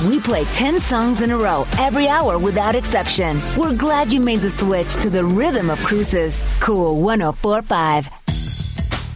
We play 10 songs in a row every hour without exception. We're glad you made the switch to the rhythm of Cruises. Cool 104.5.